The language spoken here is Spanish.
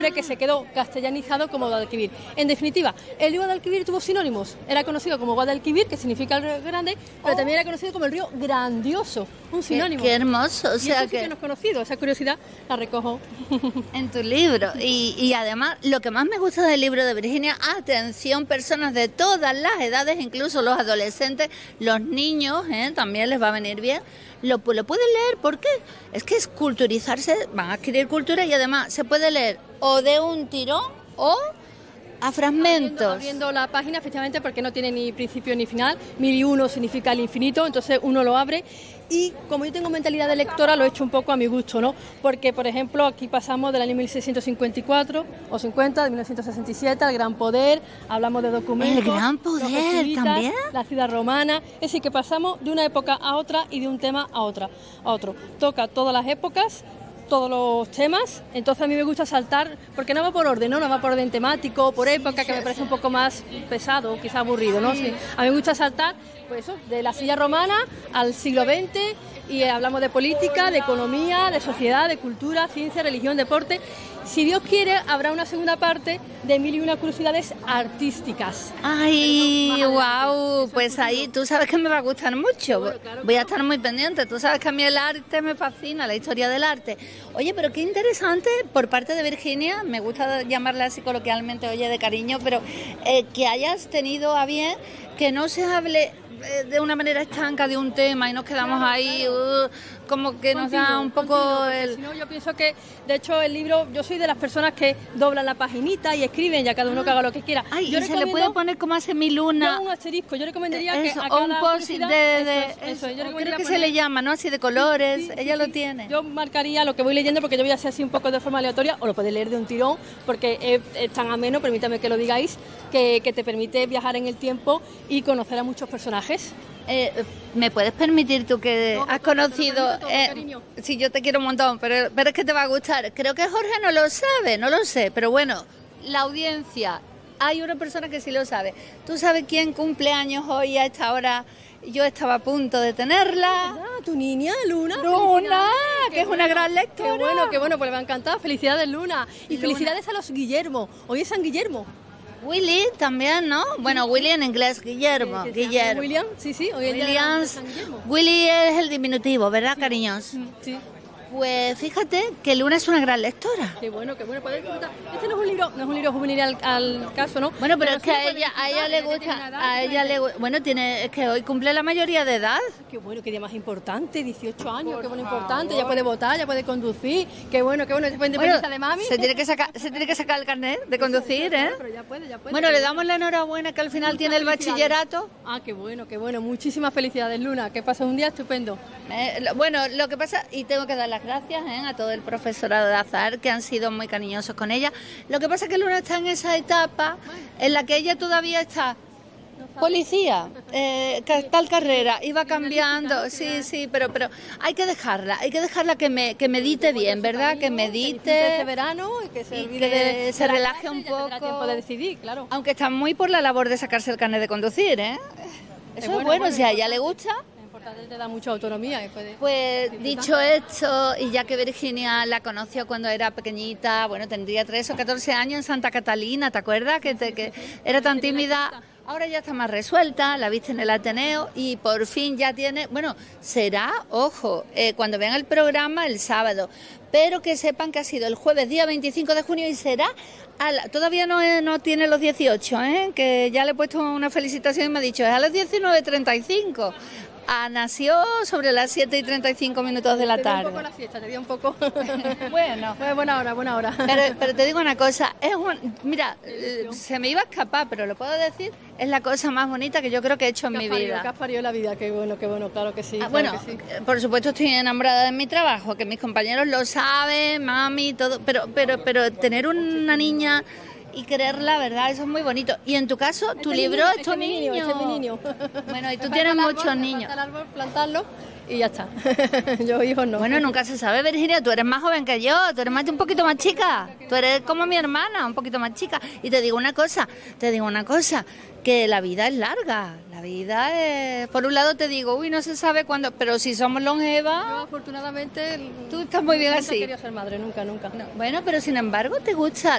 que se quedó castellanizado como Guadalquivir. En definitiva, el río Guadalquivir tuvo sinónimos. Era conocido como Guadalquivir, que significa el río grande, pero también era conocido como el río grandioso, un sinónimo. Qué hermoso. O sea, y eso sí que no es conocido, esa curiosidad la recojo en tu libro. Y además, lo que más me gusta del libro de Virginia, atención, personas de todas las edades, incluso los adolescentes, los niños, también les va a venir bien. Lo pueden leer, ¿por qué? Es que es culturizarse, van a adquirir cultura y además se puede leer o de un tirón o a fragmentos. Abriendo la página, efectivamente, porque no tiene ni principio ni final. 1001 significa el infinito, entonces uno lo abre. Y como yo tengo mentalidad de lectora, lo he hecho un poco a mi gusto, ¿no? Porque, por ejemplo, aquí pasamos del año 1654 o 50, de 1967, al Gran Poder, hablamos de documentos. El Gran Poder también. La ciudad romana. Es decir, que pasamos de una época a otra y de un tema a otro. Toca todas las épocas, todos los temas, entonces a mí me gusta saltar, porque no va por orden, no va por orden temático, por época, que me parece un poco más pesado, quizá aburrido, ¿no? Sí. A mí me gusta saltar, pues eso, de la silla romana al siglo XX, y hablamos de política, de economía, de sociedad, de cultura, ciencia, religión, deporte. Si Dios quiere, habrá una segunda parte de 1001 curiosidades artísticas. ¡Ay, wow! Pues ahí tú sabes que me va a gustar mucho. Bueno, claro, voy a estar muy pendiente. Tú sabes que a mí el arte me fascina, la historia del arte. Oye, pero qué interesante por parte de Virginia, me gusta llamarla así coloquialmente, oye, de cariño, pero que hayas tenido a bien que no se hable de una manera estanca de un tema y nos quedamos ahí como que nos da un poco el... Si no, yo pienso que, de hecho, el libro, yo soy de las personas que doblan la paginita y escriben, ya cada uno que haga lo que quiera. Ay, y se le puede poner como hace mi luna. Un asterisco, yo recomendaría que a cada un post eso, yo creo que se le llama, ¿no? Así de colores, sí, ella lo tiene. Yo marcaría lo que voy leyendo porque yo voy a hacer así un poco de forma aleatoria, o lo podéis leer de un tirón, porque es tan ameno, permítame que lo digáis, que te permite viajar en el tiempo y conocer a muchos personajes. ¿Me puedes permitir tú que has conocido? Sí, yo te quiero un montón, pero es que te va a gustar. Creo que Jorge no lo sabe, no lo sé, pero bueno, la audiencia, hay una persona que sí lo sabe. ¿Tú sabes quién cumple años hoy a esta hora? Yo estaba a punto de tenerla. ¿Tu niña, Luna? Luna, que es una gran lectora. Qué bueno, pues le va a encantar. Felicidades, Luna. Y felicidades a los Guillermo. Hoy es San Guillermo. Willy también, ¿no? Bueno, Willy en inglés, Guillermo. Guillermo. William, sí. Hoy Williams. Willy es el diminutivo, ¿verdad, cariños? Sí. Pues fíjate que Luna es una gran lectora. Qué bueno. Puedes disfrutar. Este no es un libro juvenil al caso, ¿no? Bueno, pero es que a ella le gusta, bueno, es que hoy cumple la mayoría de edad. Qué bueno, qué día más importante, 18 años, qué bueno, importante, ya puede votar, ya puede conducir, qué bueno, se puede independizar de mami. Se tiene que sacar el carnet de conducir, ¿eh? Pero ya puede. Bueno, le damos la enhorabuena que al final tiene el bachillerato. Ah, qué bueno, muchísimas felicidades, Luna, que pases un día estupendo. Bueno, lo que pasa, y tengo que dar las gracias a todo el profesorado de Azahar, que han sido muy cariñosos con ella. Lo que pasa es que Luna está en esa etapa en la que ella todavía está policía, tal carrera, iba cambiando, sí, pero hay que dejarla que medite bien, ¿verdad? Que medite este verano y que se relaje un poco. Tiempo de decidir, claro. Aunque está muy por la labor de sacarse el carnet de conducir, ¿eh? Eso es bueno, si a ella le gusta. Te da mucha autonomía. Pues dicho esto, y ya que Virginia la conoció cuando era pequeñita, bueno, tendría 13 o 14 años en Santa Catalina, ¿te acuerdas? Que era tan tímida. Ahora ya está más resuelta, la viste en el Ateneo y por fin ya tiene, bueno, será, ojo, cuando vean el programa el sábado, pero que sepan que ha sido el jueves día 25 de junio y será, todavía no tiene los 18, que ya le he puesto una felicitación y me ha dicho, es a las 19:35. Nació sobre las 7:35 de la tarde. Te dio un poco la siesta, te dio un poco. Bueno. Buena hora. Pero te digo una cosa, mira, se me iba a escapar, pero lo puedo decir, es la cosa más bonita que yo creo que he hecho en mi vida. Que has parido la vida, qué bueno, claro que sí. Bueno, que sí. Por supuesto estoy enamorada de mi trabajo, que mis compañeros lo saben, mami, todo, pero tener una niña y quererla, ¿verdad? Eso es muy bonito. Y en tu caso, tu libro es tu niño. Este es mi niño. Bueno, y tú tienes muchos niños. El árbol, plantarlo y ya está. Yo hijos no. Bueno, nunca se sabe, Virginia, tú eres más joven que yo, tú eres un poquito más chica. Tú eres como mi hermana, un poquito más chica. Y te digo una cosa, que la vida es larga. La vida es... Por un lado te digo, no se sabe cuándo, pero si somos longevas... Yo, afortunadamente... Tú estás muy bien así. No he querido ser madre, nunca. No, bueno, pero sin embargo te gusta